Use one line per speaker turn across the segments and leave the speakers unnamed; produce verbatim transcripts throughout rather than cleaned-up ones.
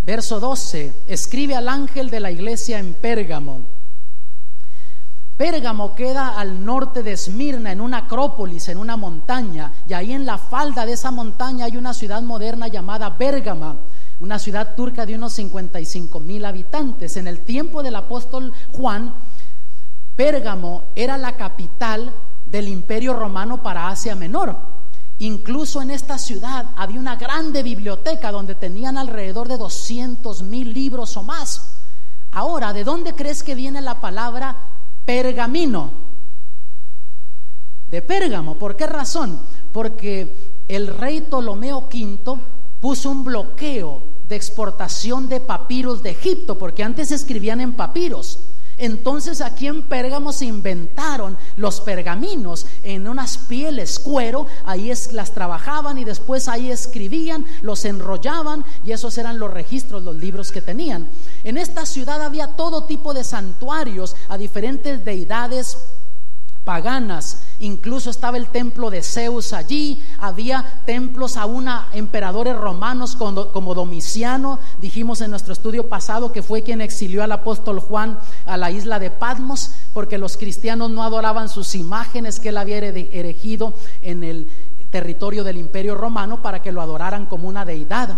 Verso doce, escribe al ángel de la iglesia en Pérgamo. Pérgamo queda al norte de Esmirna, en una acrópolis, en una montaña, y ahí en la falda de esa montaña hay una ciudad moderna llamada Pérgama, una ciudad turca de unos cincuenta y cinco mil habitantes. En el tiempo del apóstol Juan, Pérgamo era la capital del Imperio Romano para Asia Menor. Incluso en esta ciudad había una grande biblioteca donde tenían alrededor de doscientos mil libros o más. Ahora, ¿de dónde crees que viene la palabra pergamino? De Pérgamo. ¿Por qué razón? Porque el rey Ptolomeo quinto puso un bloqueo de exportación de papiros de Egipto, porque antes se escribían en papiros. Entonces aquí en Pérgamo se inventaron los pergaminos en unas pieles, cuero, ahí es, las trabajaban y después ahí escribían, los enrollaban y esos eran los registros, los libros que tenían. En esta ciudad había todo tipo de santuarios a diferentes deidades paganas. Incluso estaba el templo de Zeus allí, había templos aún a emperadores romanos como, como Domiciano. Dijimos en nuestro estudio pasado que fue quien exilió al apóstol Juan a la isla de Patmos, porque los cristianos no adoraban sus imágenes que él había erigido en el territorio del Imperio Romano para que lo adoraran como una deidad.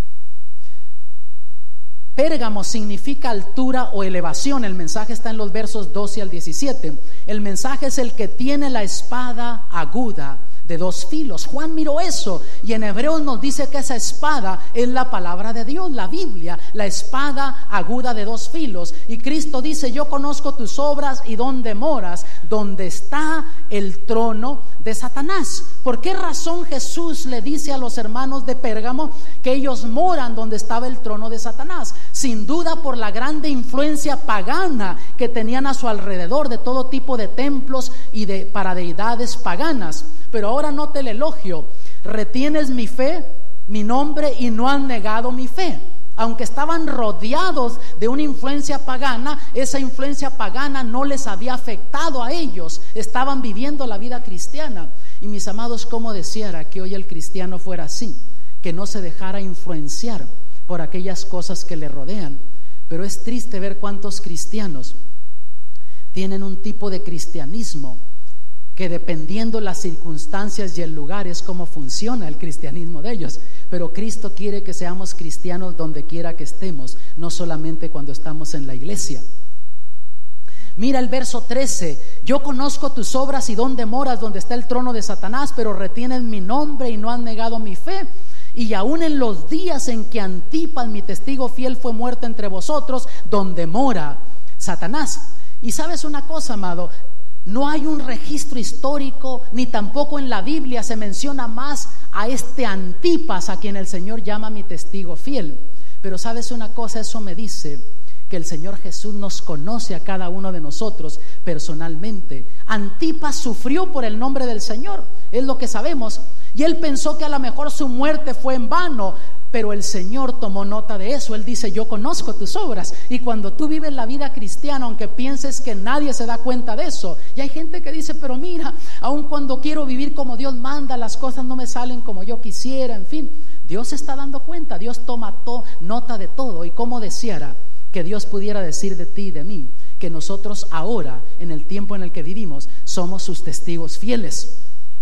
Pérgamo significa altura o elevación. El mensaje está en los versos doce al diecisiete. El mensaje es el que tiene la espada aguda de dos filos. Juan miró eso y en Hebreos nos dice que esa espada es la palabra de Dios, la Biblia, la espada aguda de dos filos. Y Cristo dice: yo conozco tus obras y dónde moras, donde está el trono de Satanás. ¿Por qué razón Jesús le dice a los hermanos de Pérgamo que ellos moran donde estaba el trono de Satanás? Sin duda por la grande influencia pagana que tenían a su alrededor, de todo tipo de templos y de para deidades paganas. Pero ahora note el elogio: retienes mi fe, mi nombre, y no han negado mi fe. Aunque estaban rodeados de una influencia pagana, esa influencia pagana no les había afectado a ellos. Estaban viviendo la vida cristiana. Y mis amados, ¿cómo deseara que hoy el cristiano fuera así? Que no se dejara influenciar por aquellas cosas que le rodean. Pero es triste ver cuántos cristianos tienen un tipo de cristianismo que, dependiendo las circunstancias y el lugar, es como funciona el cristianismo de ellos. Pero Cristo quiere que seamos cristianos donde quiera que estemos, no solamente cuando estamos en la iglesia. Mira el verso trece: yo conozco tus obras y dónde moras, donde está el trono de Satanás, pero retienes mi nombre y no han negado mi fe. Y aún en los días en que Antipas, mi testigo fiel, fue muerto entre vosotros, donde mora Satanás. Y sabes una cosa, amado, no hay un registro histórico, ni tampoco en la Biblia se menciona más a este Antipas, a quien el Señor llama mi testigo fiel. Pero sabes una cosa, eso me dice que el Señor Jesús nos conoce a cada uno de nosotros personalmente. Antipas sufrió por el nombre del Señor, es lo que sabemos, y él pensó que a lo mejor su muerte fue en vano. Pero el Señor tomó nota de eso. Él dice: yo conozco tus obras. Y cuando tú vives la vida cristiana, aunque pienses que nadie se da cuenta de eso, y hay gente que dice: pero mira, aun cuando quiero vivir como Dios manda, las cosas no me salen como yo quisiera. En fin, Dios se está dando cuenta. Dios toma to- nota de todo. Y cómo deseara que Dios pudiera decir de ti y de mí que nosotros ahora, en el tiempo en el que vivimos, somos sus testigos fieles.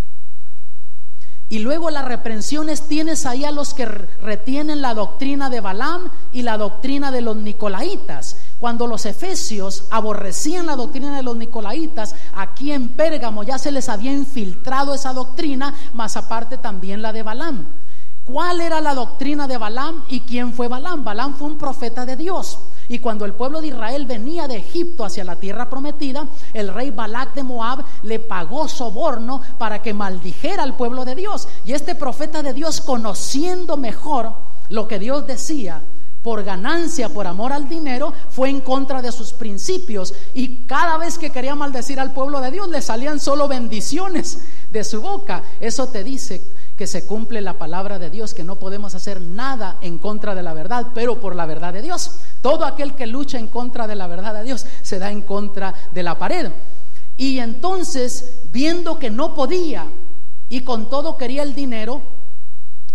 Y luego las reprensiones, tienes ahí a los que retienen la doctrina de Balaam y la doctrina de los nicolaitas. Cuando los efesios aborrecían la doctrina de los nicolaitas, aquí en Pérgamo ya se les había infiltrado esa doctrina, más aparte también la de Balaam. ¿Cuál era la doctrina de Balaam y quién fue Balaam? Balaam fue un profeta de Dios. Y cuando el pueblo de Israel venía de Egipto hacia la tierra prometida, el rey Balac de Moab le pagó soborno para que maldijera al pueblo de Dios. Y este profeta de Dios, conociendo mejor lo que Dios decía, por ganancia, por amor al dinero, fue en contra de sus principios. Y cada vez que quería maldecir al pueblo de Dios, le salían solo bendiciones de su boca. Eso te dice que se cumple la palabra de Dios, que no podemos hacer nada en contra de la verdad, pero por la verdad de Dios. Todo aquel que lucha en contra de la verdad de Dios se da en contra de la pared. Y entonces, viendo que no podía y con todo quería el dinero,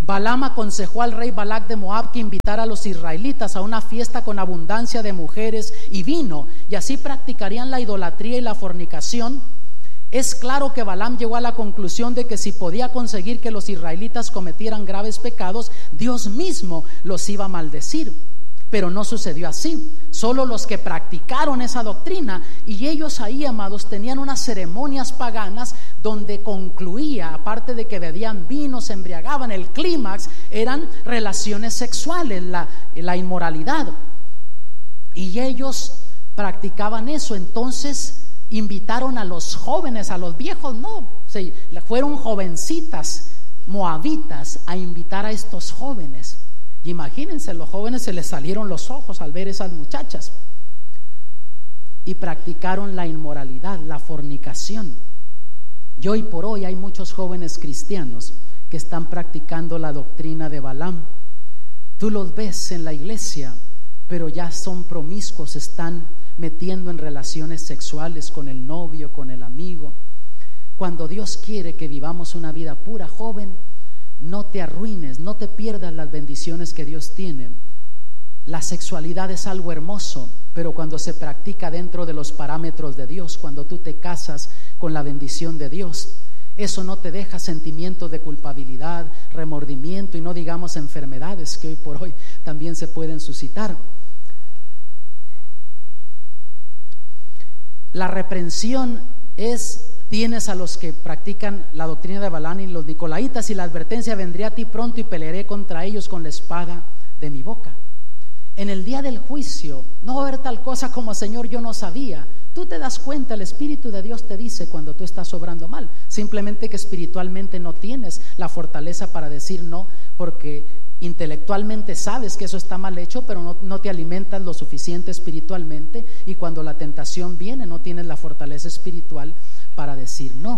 Balaam aconsejó al rey Balac de Moab que invitara a los israelitas a una fiesta con abundancia de mujeres y vino, y así practicarían la idolatría y la fornicación. Es claro que Balaam llegó a la conclusión de que si podía conseguir que los israelitas cometieran graves pecados, Dios mismo los iba a maldecir. Pero no sucedió así. Solo los que practicaron esa doctrina, y ellos ahí, amados, tenían unas ceremonias paganas donde concluía, aparte de que bebían vino, se embriagaban, el clímax eran relaciones sexuales, la, la inmoralidad. Y ellos practicaban eso. Entonces invitaron a los jóvenes, a los viejos no, se, fueron jovencitas moabitas a invitar a estos jóvenes. Y imagínense, los jóvenes se les salieron los ojos al ver esas muchachas, y practicaron la inmoralidad, la fornicación. Y hoy por hoy hay muchos jóvenes cristianos que están practicando la doctrina de Balaam. Tú los ves en la iglesia, pero ya son promiscuos, están metiendo en relaciones sexuales con el novio, con el amigo. Cuando Dios quiere que vivamos una vida pura, joven, no te arruines, no te pierdas las bendiciones que Dios tiene. La sexualidad es algo hermoso, pero cuando se practica dentro de los parámetros de Dios, cuando tú te casas con la bendición de Dios, eso no te deja sentimientos de culpabilidad, remordimiento y no digamos enfermedades que hoy por hoy también se pueden suscitar. La reprensión es... Tienes a los que practican la doctrina de Balaam y los nicolaitas, y la advertencia: vendré a ti pronto y pelearé contra ellos con la espada de mi boca. En el día del juicio no va a haber tal cosa como Señor, yo no sabía. Tú te das cuenta, el Espíritu de Dios te dice cuando tú estás obrando mal, simplemente que espiritualmente no tienes la fortaleza para decir no, porque intelectualmente sabes que eso está mal hecho, pero no, no te alimentas lo suficiente espiritualmente, y cuando la tentación viene no tienes la fortaleza espiritual para decir no.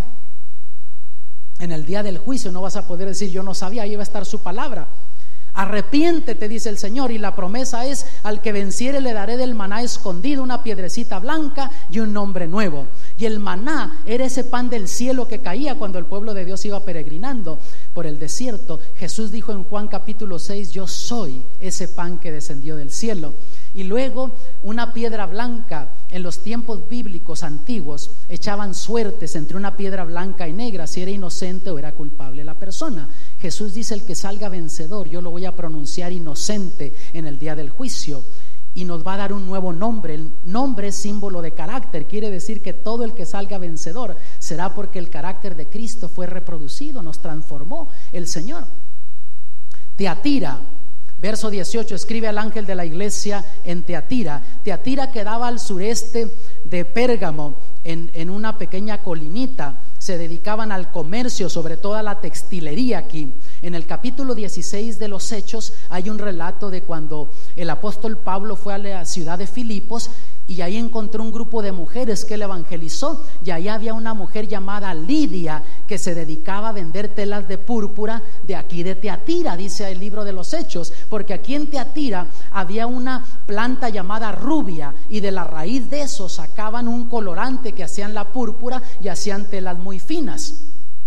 En el día del juicio no vas a poder decir yo no sabía, ahí va a estar su palabra. Arrepiéntete, dice el Señor, y la promesa es: al que venciere le daré del maná escondido una piedrecita blanca y un nombre nuevo. Y el maná era ese pan del cielo que caía cuando el pueblo de Dios iba peregrinando por el desierto. Jesús dijo en Juan capítulo seis: yo soy ese pan que descendió del cielo. Y luego una piedra blanca. En los tiempos bíblicos antiguos echaban suertes entre una piedra blanca y negra, si era inocente o era culpable la persona. Jesús dice: el que salga vencedor, yo lo voy a pronunciar inocente en el día del juicio, y nos va a dar un nuevo nombre. El nombre es símbolo de carácter, quiere decir que todo el que salga vencedor será porque el carácter de Cristo fue reproducido, nos transformó el Señor. Teatira, verso dieciocho, escribe al ángel de la iglesia en Teatira. Teatira quedaba al sureste de Pérgamo, en, en una pequeña colinita. Se dedicaban al comercio, sobre todo a la textilería aquí. En el capítulo dieciséis de los Hechos hay un relato de cuando el apóstol Pablo fue a la ciudad de Filipos, y ahí encontró un grupo de mujeres que él evangelizó, y ahí había una mujer llamada Lidia que se dedicaba a vender telas de púrpura de aquí de Teatira, dice el libro de los Hechos, porque aquí en Teatira había una planta llamada rubia, y de la raíz de eso sacaban un colorante que hacían la púrpura y hacían telas muy finas.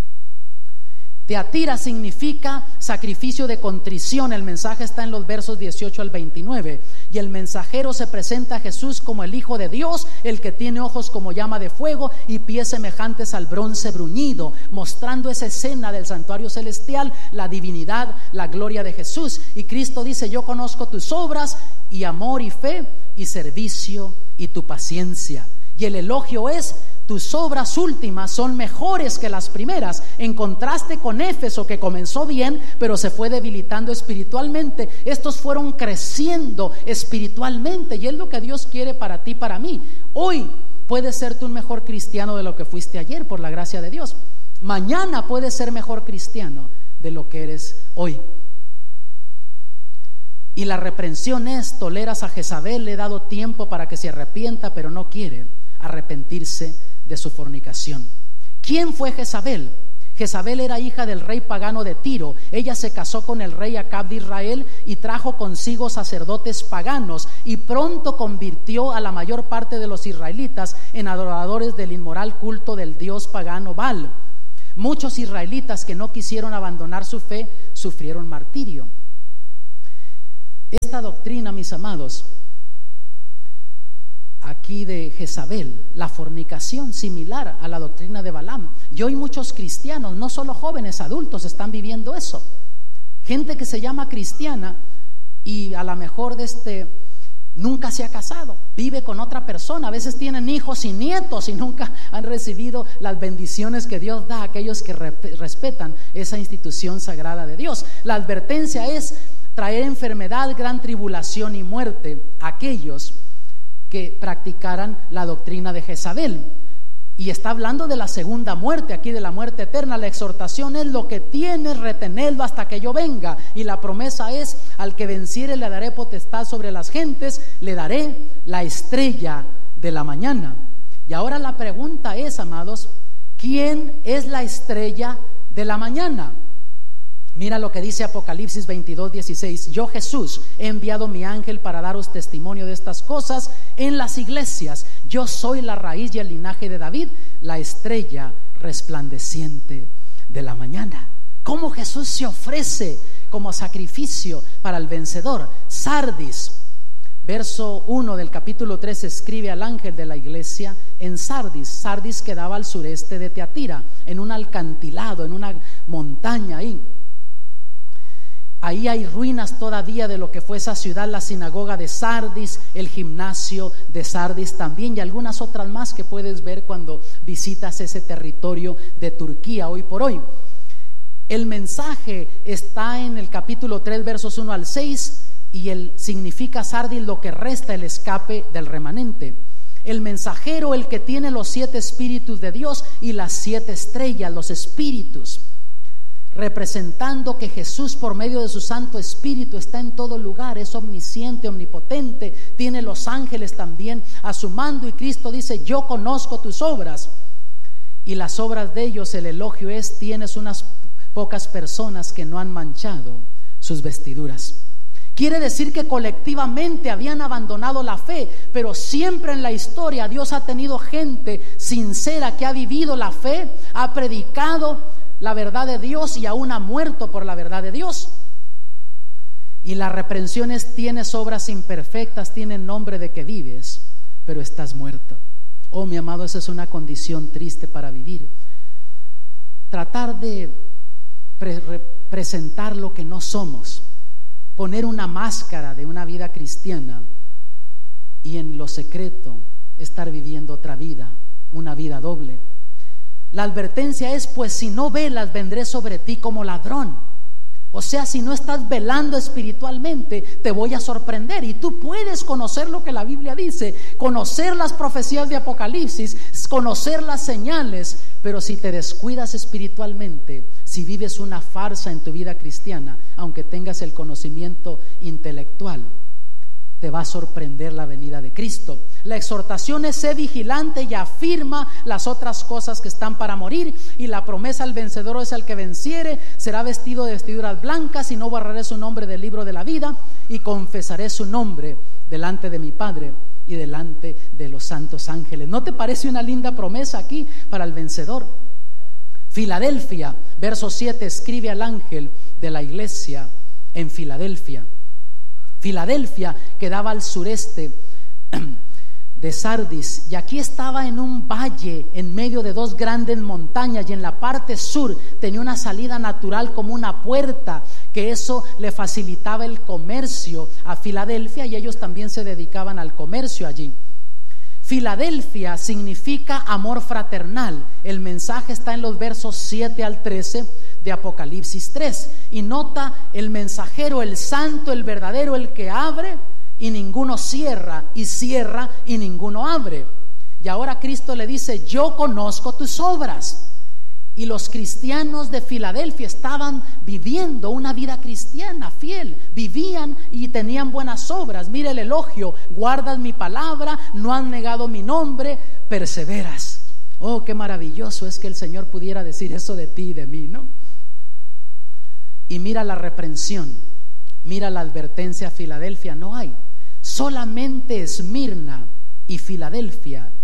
Teatira significa sacrificio de contrición. El mensaje está en los versos dieciocho al veintinueve. Y el mensajero se presenta a Jesús como el Hijo de Dios, el que tiene ojos como llama de fuego y pies semejantes al bronce bruñido, mostrando esa escena del santuario celestial, la divinidad, la gloria de Jesús. Y Cristo dice: yo conozco tus obras y amor y fe y servicio y tu paciencia. Y el elogio es: tus obras últimas son mejores que las primeras, en contraste con Éfeso, que comenzó bien pero se fue debilitando espiritualmente. Estos fueron creciendo espiritualmente, y es lo que Dios quiere para ti, para mí. Hoy puedes ser tú un mejor cristiano de lo que fuiste ayer, por la gracia de Dios. Mañana puedes ser mejor cristiano de lo que eres hoy. Y la reprensión es: toleras a Jezabel, le he dado tiempo para que se arrepienta, pero no quiere arrepentirse de su fornicación. ¿Quién fue Jezabel? Jezabel era hija del rey pagano de Tiro. Ella se casó con el rey Acab de Israel y trajo consigo sacerdotes paganos, y pronto convirtió a la mayor parte de los israelitas en adoradores del inmoral culto del dios pagano Baal. Muchos israelitas que no quisieron abandonar su fe sufrieron martirio. Esta doctrina, mis amados, aquí de Jezabel, la fornicación, similar a la doctrina de Balaam. Y hoy muchos cristianos, no solo jóvenes, adultos, están viviendo eso. Gente que se llama cristiana y a lo mejor de este nunca se ha casado, vive con otra persona, a veces tienen hijos y nietos y nunca han recibido las bendiciones que Dios da a aquellos que re- respetan esa institución sagrada de Dios. La advertencia es traer enfermedad, gran tribulación y muerte a aquellos que practicaran la doctrina de Jezabel. Y está hablando de la segunda muerte, aquí de la muerte eterna. La exhortación es: lo que tienes, retenedlo hasta que yo venga. Y la promesa es: al que venciere le daré potestad sobre las gentes, le daré la estrella de la mañana. Y ahora la pregunta es, amados, ¿quién es la estrella de la mañana? Mira lo que dice Apocalipsis veintidós, dieciséis. Yo, Jesús, he enviado mi ángel para daros testimonio de estas cosas en las iglesias. Yo soy la raíz y el linaje de David, la estrella resplandeciente de la mañana. ¿Cómo Jesús se ofrece como sacrificio para el vencedor? Sardis, verso uno del capítulo tres, escribe al ángel de la iglesia en Sardis. Sardis quedaba al sureste de Teatira, en un alcantilado, en una montaña ahí. Ahí hay ruinas todavía de lo que fue esa ciudad, la sinagoga de Sardis, el gimnasio de Sardis también, y algunas otras más que puedes ver cuando visitas ese territorio de Turquía hoy por hoy. El mensaje está en el capítulo tres, versos uno al seis, y el significa Sardis lo que resta, el escape del remanente. El mensajero, el que tiene los siete espíritus de Dios y las siete estrellas, los espíritus, representando que Jesús por medio de su Santo Espíritu está en todo lugar, es omnisciente, omnipotente, tiene los ángeles también a su mando, y Cristo dice: yo conozco tus obras, y las obras de ellos, el elogio es: tienes unas pocas personas que no han manchado sus vestiduras. Quiere decir que colectivamente habían abandonado la fe, pero siempre en la historia Dios ha tenido gente sincera que ha vivido la fe, ha predicado la verdad de Dios y aún ha muerto por la verdad de Dios. Y la reprensión es: tienes obras imperfectas, tienes nombre de que vives, pero estás muerto. Oh, mi amado, esa es una condición triste para vivir. Tratar de pre- representar lo que no somos, poner una máscara de una vida cristiana y en lo secreto estar viviendo otra vida, una vida doble. La advertencia es: pues si no velas, vendré sobre ti como ladrón. O sea, si no estás velando espiritualmente, te voy a sorprender. Y tú puedes conocer lo que la Biblia dice, conocer las profecías de Apocalipsis, conocer las señales, pero si te descuidas espiritualmente, si vives una farsa en tu vida cristiana, aunque tengas el conocimiento intelectual, te va a sorprender la venida de Cristo. La exhortación es: sé vigilante y afirma las otras cosas que están para morir, y la promesa al vencedor es: al que venciere será vestido de vestiduras blancas, y no borraré su nombre del libro de la vida, y confesaré su nombre delante de mi Padre y delante de los santos ángeles. ¿No te parece una linda promesa aquí para el vencedor? Filadelfia, verso siete, escribe al ángel de la iglesia en Filadelfia. Filadelfia quedaba al sureste de Sardis, y aquí estaba en un valle en medio de dos grandes montañas, y en la parte sur tenía una salida natural como una puerta, que eso le facilitaba el comercio a Filadelfia, y ellos también se dedicaban al comercio allí. Filadelfia significa amor fraternal. El mensaje está en los versos siete al trece de Apocalipsis tres, y nota el mensajero, el santo, el verdadero, el que abre y ninguno cierra, y cierra y ninguno abre. Y ahora Cristo le dice: yo conozco tus obras. Y los cristianos de Filadelfia estaban viviendo una vida cristiana fiel, vivían y tenían buenas obras. Mira el elogio: guardas mi palabra, no han negado mi nombre, perseveras. Oh, qué maravilloso es que el Señor pudiera decir eso de ti y de mí, ¿no? Y mira la reprensión, mira la advertencia a Filadelfia: no hay. Solamente Esmirna y Filadelfia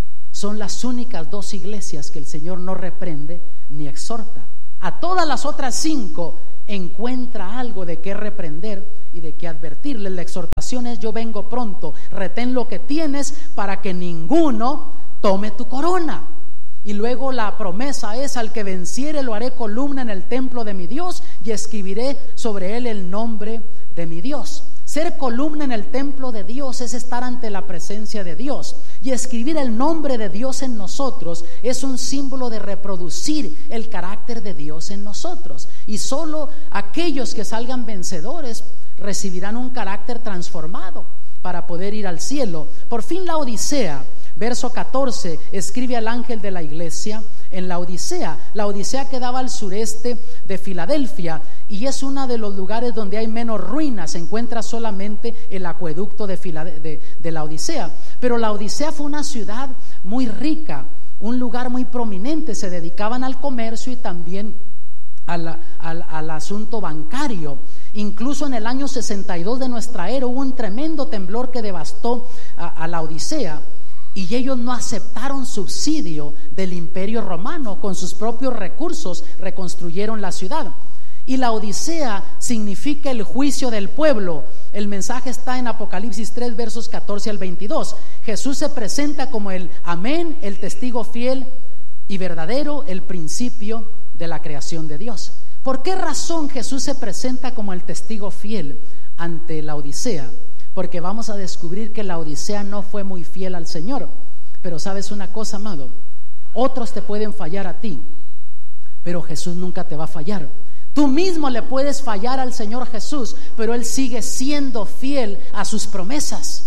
son las únicas dos iglesias que el Señor no reprende ni exhorta. A todas las otras cinco encuentra algo de qué reprender y de qué advertirle. La exhortación es: yo vengo pronto, retén lo que tienes para que ninguno tome tu corona. Y luego la promesa es: al que venciere lo haré columna en el templo de mi Dios y escribiré sobre él el nombre de mi Dios. Ser columna en el templo de Dios es estar ante la presencia de Dios, y escribir el nombre de Dios en nosotros es un símbolo de reproducir el carácter de Dios en nosotros. Y solo aquellos que salgan vencedores recibirán un carácter transformado para poder ir al cielo. Por fin la Odisea, verso catorce, escribe al ángel de la iglesia en la Odisea. La Odisea quedaba al sureste de Filadelfia y es uno de los lugares donde hay menos ruinas. Se encuentra solamente el acueducto de, Filade- de, de la Odisea. Pero la Odisea fue una ciudad muy rica, un lugar muy prominente. Se dedicaban al comercio y también al, al, al asunto bancario. Incluso en el año sesenta y dos de nuestra era hubo un tremendo temblor que devastó a, a la Odisea. Y ellos no aceptaron subsidio del Imperio Romano. Con sus propios recursos reconstruyeron la ciudad. Y la Odisea significa el juicio del pueblo. El mensaje está en Apocalipsis tres, versos catorce al veintidós. Jesús se presenta como el amén, el testigo fiel y verdadero, el principio de la creación de Dios. ¿Por qué razón Jesús se presenta como el testigo fiel ante la Odisea? Porque vamos a descubrir que la Odisea no fue muy fiel al Señor. Pero sabes una cosa, amado, otros te pueden fallar a ti, pero Jesús nunca te va a fallar. Tú mismo le puedes fallar al Señor Jesús, pero Él sigue siendo fiel a sus promesas.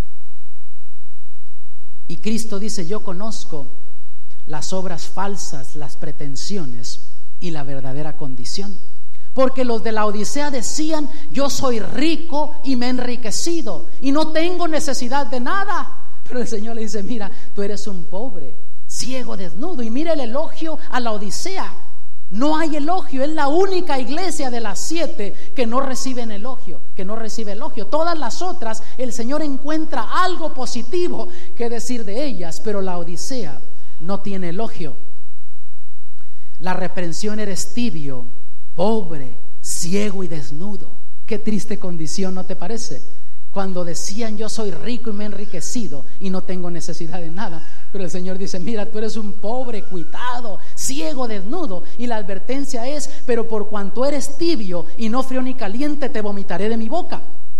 Y Cristo dice: yo conozco las obras falsas, las pretensiones y la verdadera condición. Porque los de la Odisea decían: yo soy rico y me he enriquecido y no tengo necesidad de nada. Pero el Señor le dice: mira, tú eres un pobre, ciego, desnudo. Y mira el elogio a la Odisea. No hay elogio, es la única iglesia de las siete que no reciben elogio, que no recibe elogio. Todas las otras, el Señor encuentra algo positivo que decir de ellas, pero la Odisea no tiene elogio. La reprensión: eres tibio, pobre, ciego y desnudo. Qué triste condición, ¿no te parece? Cuando decían: yo soy rico y me he enriquecido y no tengo necesidad de nada. Pero el Señor dice: mira, tú eres un pobre, cuitado, ciego, desnudo. Y la advertencia es: pero por cuanto eres tibio y no frío ni caliente, te vomitaré de mi boca.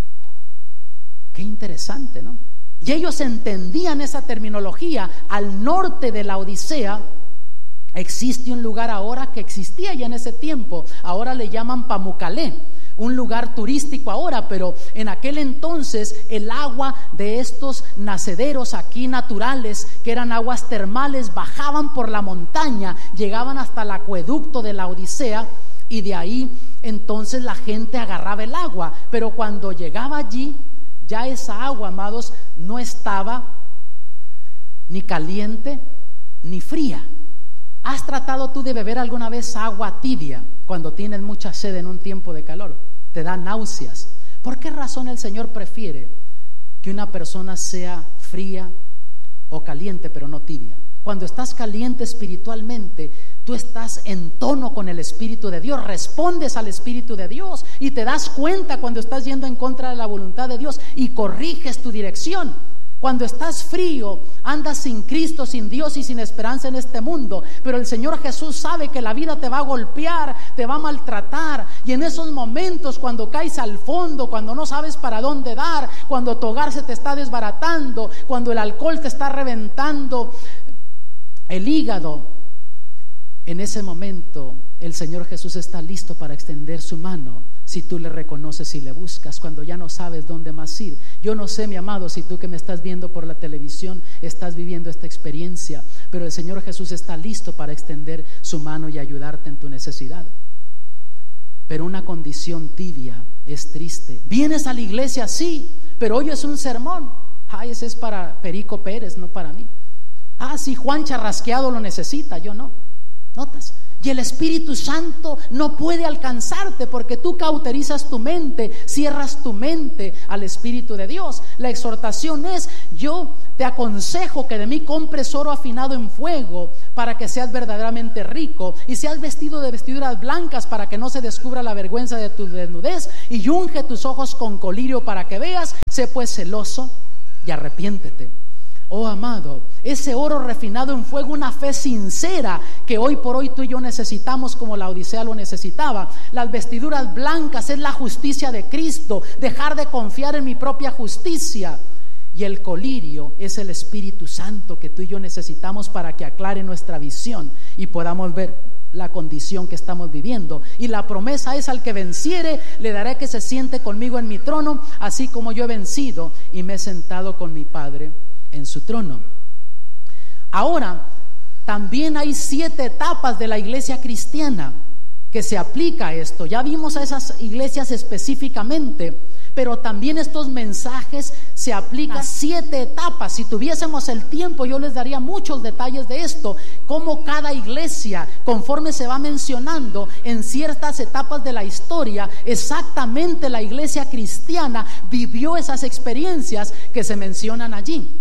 Qué interesante, ¿no? Y ellos entendían esa terminología. Al norte de la Odisea existe un lugar ahora que existía ya en ese tiempo. Ahora le llaman Pamukkale, un lugar turístico ahora, pero en aquel entonces el agua de estos nacederos aquí naturales, que eran aguas termales, bajaban por la montaña, llegaban hasta el acueducto de la Odisea, y de ahí entonces la gente agarraba el agua. Pero cuando llegaba allí, ya esa agua, amados, no estaba ni caliente ni fría. ¿Has tratado tú de beber alguna vez agua tibia cuando tienes mucha sed en un tiempo de calor? Te da náuseas. ¿Por qué razón el Señor prefiere que una persona sea fría o caliente, pero no tibia? Cuando estás caliente espiritualmente, tú estás en tono con el Espíritu de Dios, respondes al Espíritu de Dios y te das cuenta cuando estás yendo en contra de la voluntad de Dios y corriges tu dirección. Cuando estás frío, andas sin Cristo, sin Dios y sin esperanza en este mundo. Pero el Señor Jesús sabe que la vida te va a golpear, te va a maltratar. Y en esos momentos, cuando caes al fondo, cuando no sabes para dónde dar, cuando tu hogar se te está desbaratando, cuando el alcohol te está reventando el hígado, en ese momento el Señor Jesús está listo para extender su mano, si tú le reconoces y le buscas, cuando ya no sabes dónde más ir. Yo no sé, mi amado, si tú que me estás viendo por la televisión estás viviendo esta experiencia, pero el Señor Jesús está listo para extender su mano y ayudarte en tu necesidad. Pero una condición tibia es triste. Vienes a la iglesia, sí, pero hoy es un sermón. Ay, ese es para Perico Pérez, no para mí. Ah, sí, Juan Charrasqueado lo necesita, yo no. ¿Notas? Y el Espíritu Santo no puede alcanzarte porque tú cauterizas tu mente, cierras tu mente al Espíritu de Dios. La exhortación es: yo te aconsejo que de mí compres oro afinado en fuego para que seas verdaderamente rico, y seas vestido de vestiduras blancas para que no se descubra la vergüenza de tu desnudez, y unge tus ojos con colirio para que veas. Sé pues celoso y arrepiéntete. Oh amado, ese oro refinado en fuego, una fe sincera que hoy por hoy tú y yo necesitamos como la Odisea lo necesitaba. Las vestiduras blancas es la justicia de Cristo, dejar de confiar en mi propia justicia. Y el colirio es el Espíritu Santo que tú y yo necesitamos para que aclare nuestra visión y podamos ver la condición que estamos viviendo. Y la promesa es: al que venciere, le daré que se siente conmigo en mi trono, así como yo he vencido y me he sentado con mi Padre en su trono. Ahora, también hay siete etapas de la iglesia cristiana que se aplica a esto. Ya vimos a esas iglesias específicamente, pero también estos mensajes se aplican a siete etapas. Si tuviésemos el tiempo, yo les daría muchos detalles de esto, cómo cada iglesia, conforme se va mencionando en ciertas etapas de la historia, exactamente la iglesia cristiana vivió esas experiencias que se mencionan allí.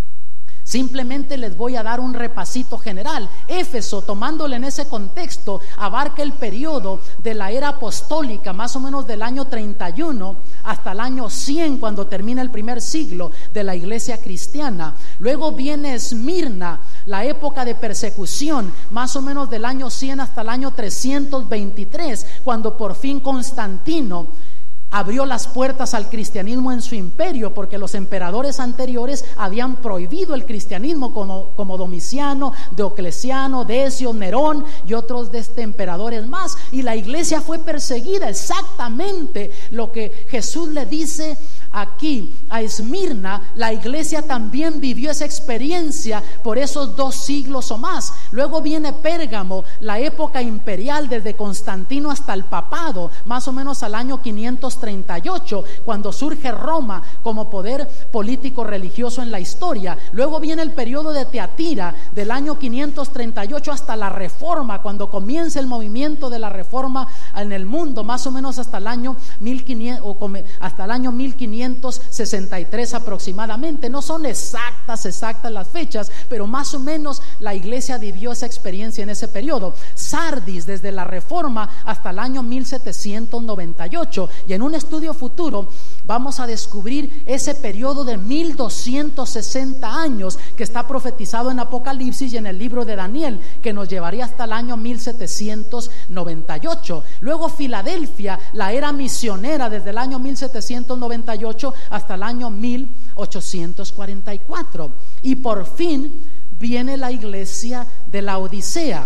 Simplemente les voy a dar un repasito general. Éfeso, tomándole en ese contexto, abarca el periodo de la era apostólica, más o menos del año treinta y uno hasta el año cien, cuando termina el primer siglo de la iglesia cristiana. Luego viene Esmirna, la época de persecución, más o menos del año cien hasta el año trescientos veintitrés, cuando por fin Constantino abrió las puertas al cristianismo en su imperio, porque los emperadores anteriores habían prohibido el cristianismo, como, como Domiciano, Diocleciano, Decio, Nerón y otros de este emperadores más, y la iglesia fue perseguida. Exactamente lo que Jesús le dice aquí a Esmirna, la iglesia también vivió esa experiencia por esos dos siglos o más. Luego viene Pérgamo, la época imperial desde Constantino hasta el papado, más o menos al año quinientos treinta y ocho, cuando surge Roma como poder político religioso en la historia. Luego viene el periodo de Teatira, del año quinientos treinta y ocho hasta la Reforma, cuando comienza el movimiento de la Reforma en el mundo, más o menos hasta el año mil quinientos o hasta el año mil quinientos sesenta y tres aproximadamente. No son exactas, exactas las fechas, pero más o menos la iglesia vivió esa experiencia en ese periodo. Sardis, desde la Reforma hasta el año mil setecientos noventa y ocho, y en un estudio futuro vamos a descubrir ese periodo de mil doscientos sesenta años que está profetizado en Apocalipsis y en el libro de Daniel, que nos llevaría hasta el año mil setecientos noventa y ocho. Luego Filadelfia, la era misionera, desde el año mil setecientos noventa y ocho hasta el año mil ochocientos cuarenta y cuatro. Y por fin viene la iglesia de la Odisea,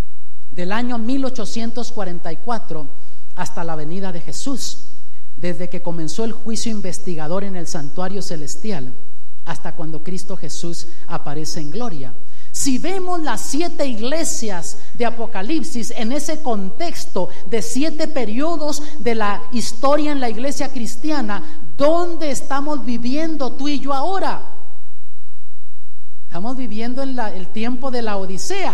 del año mil ochocientos cuarenta y cuatro hasta la venida de Jesús, desde que comenzó el juicio investigador en el santuario celestial hasta cuando Cristo Jesús aparece en gloria. Si vemos las siete iglesias de Apocalipsis en ese contexto de siete periodos de la historia en la iglesia cristiana, ¿dónde estamos viviendo tú y yo ahora? Estamos viviendo en la, el tiempo de la Odisea,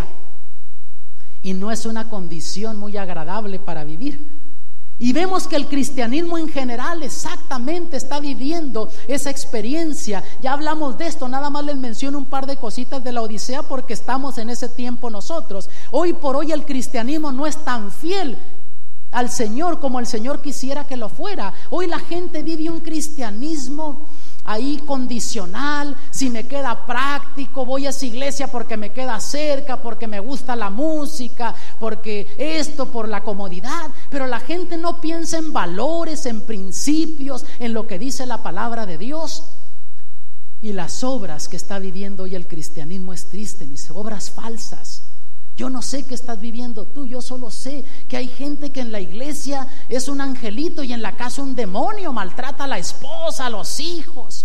y no es una condición muy agradable para vivir. Y vemos que el cristianismo en general exactamente está viviendo esa experiencia. Ya hablamos de esto, nada más les menciono un par de cositas de la Odisea porque estamos en ese tiempo nosotros. Hoy por hoy el cristianismo no es tan fiel al Señor como el Señor quisiera que lo fuera. Hoy la gente vive un cristianismo ahí condicional. Si me queda práctico, voy a esa iglesia porque me queda cerca, porque me gusta la música, porque esto, por la comodidad. Pero la gente no piensa en valores, en principios, en lo que dice la palabra de Dios. Y las obras que está viviendo hoy el cristianismo es triste, mis obras falsas. Yo no sé qué estás viviendo tú, yo solo sé que hay gente que en la iglesia es un angelito y en la casa un demonio, maltrata a la esposa, a los hijos.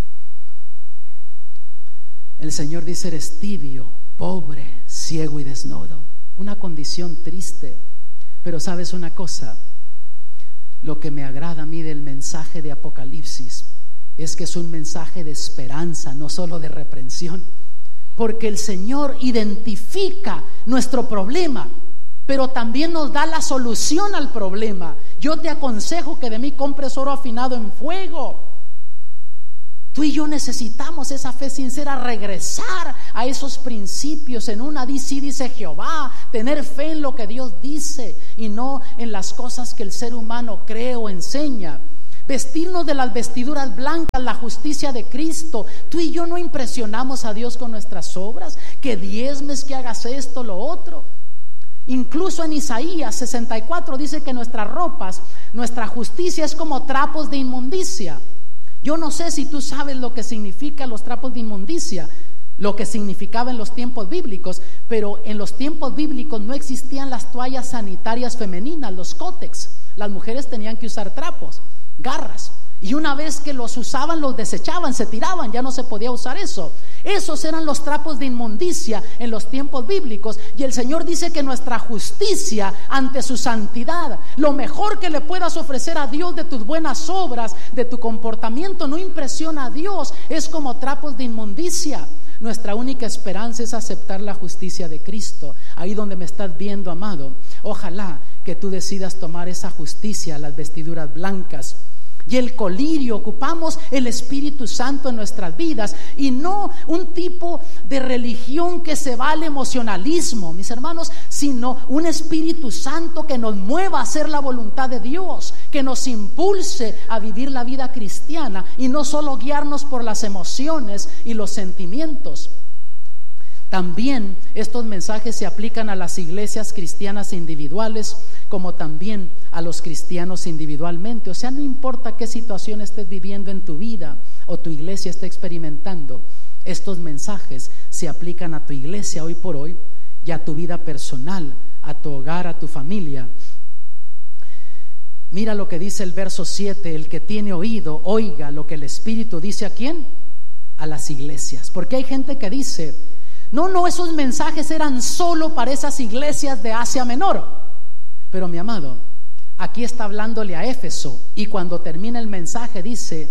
El Señor dice: eres tibio, pobre, ciego y desnudo. Una condición triste. Pero sabes una cosa, lo que me agrada a mí del mensaje de Apocalipsis es que es un mensaje de esperanza, no solo de reprensión. Porque el Señor identifica nuestro problema pero también nos da la solución al problema. Yo te aconsejo que de mí compres oro afinado en fuego. Tú y yo necesitamos esa fe sincera, regresar a esos principios. En una sí dice Jehová, tener fe en lo que Dios dice y no en las cosas que el ser humano cree o enseña. Vestirnos de las vestiduras blancas, la justicia de Cristo. Tú y yo no impresionamos a Dios con nuestras obras, que diezmes, que hagas esto, lo otro. Incluso en Isaías sesenta y cuatro dice que nuestras ropas, nuestra justicia es como trapos de inmundicia. Yo no sé si tú sabes lo que significan los trapos de inmundicia, lo que significaba en los tiempos bíblicos, pero en los tiempos bíblicos no existían las toallas sanitarias femeninas, los cótex. Las mujeres tenían que usar trapos, garras, y una vez que los usaban los desechaban, se tiraban, ya no se podía usar eso. Esos eran los trapos de inmundicia en los tiempos bíblicos, y el Señor dice que nuestra justicia ante su santidad, lo mejor que le puedas ofrecer a Dios de tus buenas obras, de tu comportamiento, no impresiona a Dios, es como trapos de inmundicia. Nuestra única esperanza es aceptar la justicia de Cristo. Ahí donde me estás viendo, amado, ojalá que tú decidas tomar esa justicia, las vestiduras blancas y el colirio. Ocupamos el Espíritu Santo en nuestras vidas y no un tipo de religión que se va al emocionalismo, mis hermanos, sino un Espíritu Santo que nos mueva a hacer la voluntad de Dios, que nos impulse a vivir la vida cristiana y no solo guiarnos por las emociones y los sentimientos. También estos mensajes se aplican a las iglesias cristianas individuales, como también a los cristianos individualmente. O sea, no importa qué situación estés viviendo en tu vida o tu iglesia esté experimentando, estos mensajes se aplican a tu iglesia hoy por hoy y a tu vida personal, a tu hogar, a tu familia. Mira lo que dice el verso siete: el que tiene oído, oiga lo que el Espíritu dice. ¿A quién? A las iglesias. Porque hay gente que dice: no, no, esos mensajes eran solo para esas iglesias de Asia Menor. Pero mi amado, aquí está hablándole a Éfeso, y cuando termina el mensaje dice: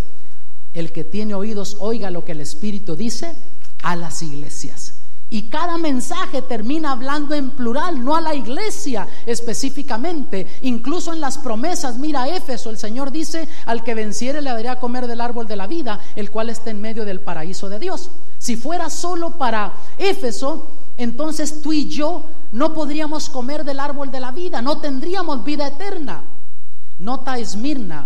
el que tiene oídos, oiga lo que el Espíritu dice a las iglesias. Y cada mensaje termina hablando en plural, no a la iglesia específicamente. Incluso en las promesas, mira Éfeso, el Señor dice: al que venciere le daré a comer del árbol de la vida, el cual está en medio del paraíso de Dios. Si fuera solo para Éfeso, entonces tú y yo no podríamos comer del árbol de la vida, no tendríamos vida eterna. Nota Esmirna: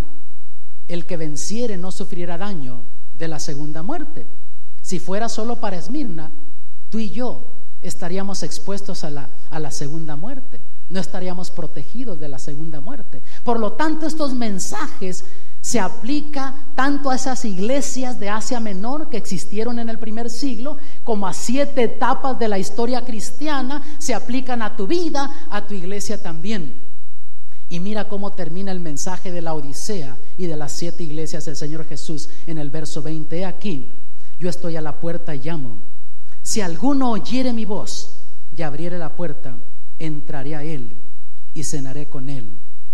el que venciere no sufrirá daño de la segunda muerte. Si fuera solo para Esmirna, tú y yo estaríamos expuestos a la, a la segunda muerte, no estaríamos protegidos de la segunda muerte. Por lo tanto, estos mensajes se aplica tanto a esas iglesias de Asia Menor que existieron en el primer siglo, como a siete etapas de la historia cristiana. Se aplican a tu vida, a tu iglesia también. Y mira cómo termina el mensaje de la Odisea y de las siete iglesias del Señor Jesús en el verso veinte: he aquí, yo estoy a la puerta y llamo. Si alguno oyere mi voz y abriere la puerta, entraré a él y cenaré con él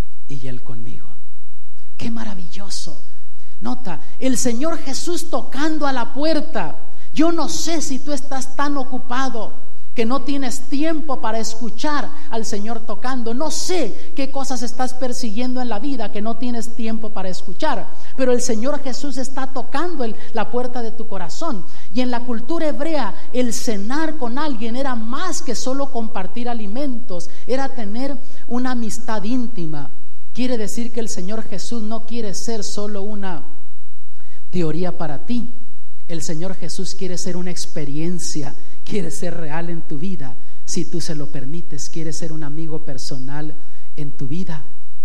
y él conmigo. ¡Qué maravilloso! Nota, el Señor Jesús tocando a la puerta. Yo no sé si tú estás tan ocupado que no tienes tiempo para escuchar al Señor tocando. No sé qué cosas estás persiguiendo en la vida que no tienes tiempo para escuchar, pero el Señor Jesús está tocando el, la puerta de tu corazón. Y en la cultura hebrea, el cenar con alguien era más que solo compartir alimentos, era tener una amistad íntima. Quiere decir que el Señor Jesús no quiere ser solo una teoría para ti. El Señor Jesús quiere ser una experiencia, quiere ser real en tu vida. Si tú se lo permites, quiere ser un amigo personal en tu vida.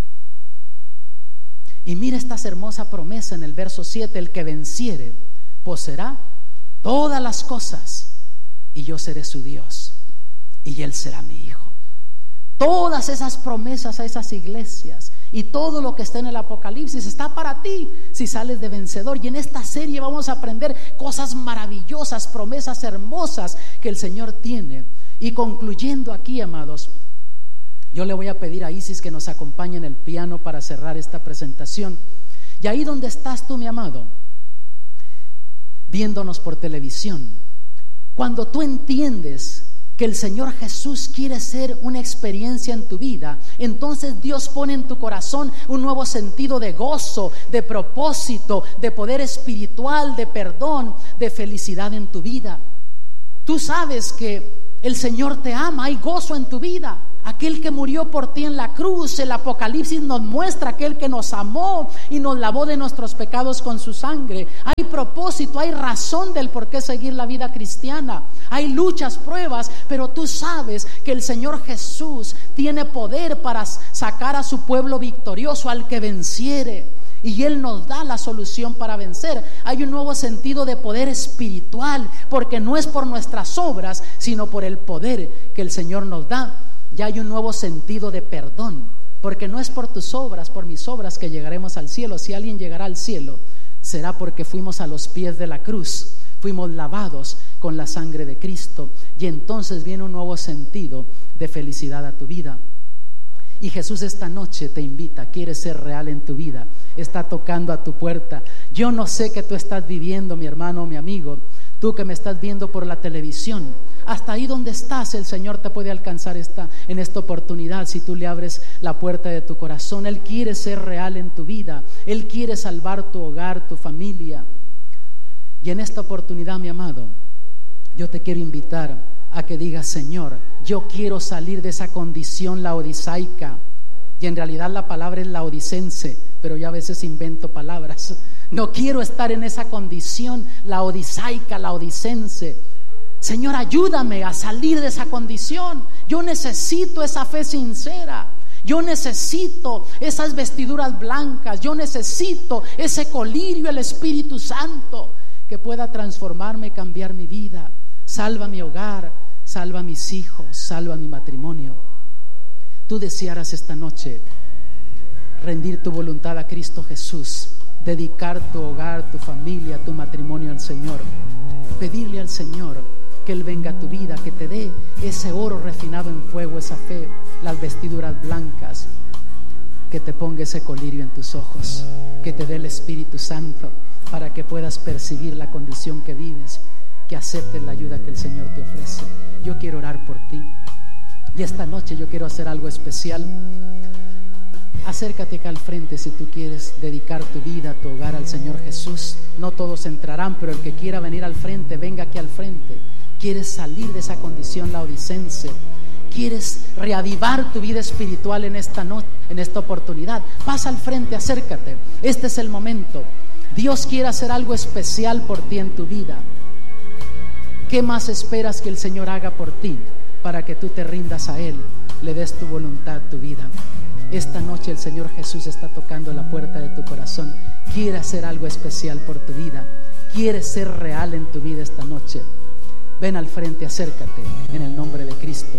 Y mira esta hermosa promesa en el verso siete: el que venciere poseerá todas las cosas, y yo seré su Dios, y él será mi hijo. Todas esas promesas a esas iglesias y todo lo que está en el Apocalipsis está para ti si sales de vencedor. Y en esta serie vamos a aprender cosas maravillosas, promesas hermosas que el Señor tiene. Y concluyendo aquí, amados, yo le voy a pedir a Isis que nos acompañe en el piano para cerrar esta presentación. Y ahí donde estás tú, mi amado, viéndonos por televisión, cuando tú entiendes que el Señor Jesús quiere ser una experiencia en tu vida, entonces Dios pone en tu corazón un nuevo sentido de gozo, de propósito, de poder espiritual, de perdón, de felicidad en tu vida. Tú sabes que el Señor te ama, hay gozo en tu vida. Aquel que murió por ti en la cruz, el Apocalipsis nos muestra aquel que nos amó y nos lavó de nuestros pecados con su sangre. Hay propósito, hay razón del por qué seguir la vida cristiana. Hay luchas, pruebas, pero tú sabes que el Señor Jesús tiene poder para sacar a su pueblo victorioso, al que venciere. Y Él nos da la solución para vencer. Hay un nuevo sentido de poder espiritual, porque no es por nuestras obras, sino por el poder que el Señor nos da. Ya hay un nuevo sentido de perdón, porque no es por tus obras, por mis obras que llegaremos al cielo. Si alguien llegará al cielo, será porque fuimos a los pies de la cruz, fuimos lavados con la sangre de Cristo, y entonces viene un nuevo sentido de felicidad a tu vida. Y Jesús esta noche te invita, quiere ser real en tu vida, está tocando a tu puerta. Yo no sé qué tú estás viviendo, mi hermano o mi amigo, tú que me estás viendo por la televisión. Hasta ahí donde estás, el Señor te puede alcanzar esta, en esta oportunidad, si tú le abres la puerta de tu corazón. Él quiere ser real en tu vida, Él quiere salvar tu hogar, tu familia. Y en esta oportunidad, mi amado, yo te quiero invitar a que digas: Señor, yo quiero salir de esa condición laodicaica. Y en realidad la palabra es laodicense, pero yo a veces invento palabras. No quiero estar en esa condición laodicaica, laodicense. Señor, ayúdame a salir de esa condición. Yo necesito esa fe sincera. Yo necesito esas vestiduras blancas. Yo necesito ese colirio, el Espíritu Santo, que pueda transformarme y cambiar mi vida. Salva mi hogar, salva a mis hijos, salva mi matrimonio. Tú desearas esta noche rendir tu voluntad a Cristo Jesús, dedicar tu hogar, tu familia, tu matrimonio al Señor, pedirle al Señor que Él venga a tu vida, que te dé ese oro refinado en fuego, esa fe, las vestiduras blancas, que te ponga ese colirio en tus ojos, que te dé el Espíritu Santo para que puedas percibir la condición que vives, que aceptes la ayuda que el Señor te ofrece. Yo quiero orar por ti, y esta noche yo quiero hacer algo especial. Acércate acá al frente si tú quieres dedicar tu vida, tu hogar al Señor Jesús. No todos entrarán, pero el que quiera venir al frente, venga aquí al frente. ¿Quieres salir de esa condición laodicense? ¿Quieres reavivar tu vida espiritual en esta noche, en esta oportunidad? Pasa al frente, acércate. Este es el momento. Dios quiere hacer algo especial por ti en tu vida. ¿Qué más esperas que el Señor haga por ti para que tú te rindas a Él, le des tu voluntad, tu vida? Esta noche el Señor Jesús está tocando la puerta de tu corazón. Quiere hacer algo especial por tu vida. Quiere ser real en tu vida esta noche. Ven al frente, acércate en el nombre de Cristo.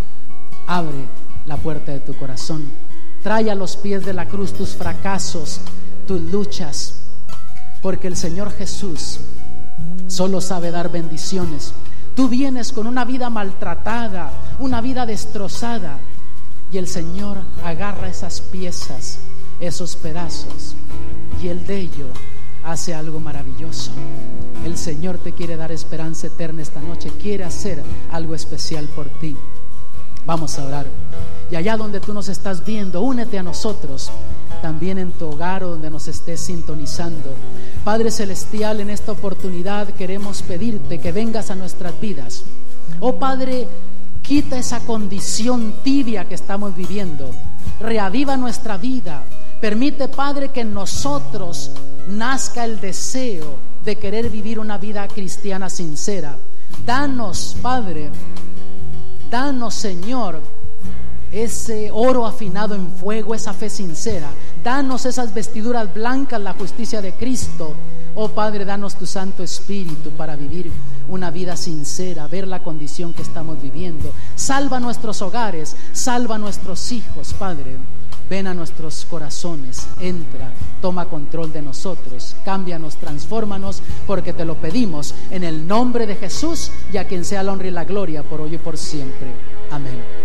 Abre la puerta de tu corazón. Trae a los pies de la cruz tus fracasos, tus luchas, porque el Señor Jesús solo sabe dar bendiciones. Tú vienes con una vida maltratada, una vida destrozada, y el Señor agarra esas piezas, esos pedazos, y Él de ello hace algo maravilloso. El Señor te quiere dar esperanza eterna esta noche, quiere hacer algo especial por ti. Vamos a orar. Y allá donde tú nos estás viendo, únete a nosotros, también en tu hogar o donde nos estés sintonizando. Padre Celestial, en esta oportunidad queremos pedirte que vengas a nuestras vidas. Oh Padre, quita esa condición tibia que estamos viviendo. Reaviva nuestra vida. Permite, Padre, que en nosotros nazca el deseo de querer vivir una vida cristiana sincera. Danos, Padre, danos, Señor, ese oro afinado en fuego, esa fe sincera. Danos esas vestiduras blancas, la justicia de Cristo. Oh Padre, danos tu Santo Espíritu para vivir una vida sincera, ver la condición que estamos viviendo. Salva nuestros hogares, salva nuestros hijos, Padre. Ven a nuestros corazones, entra, toma control de nosotros, cámbianos, transfórmanos, porque te lo pedimos en el nombre de Jesús, y a quien sea la honra y la gloria por hoy y por siempre. Amén.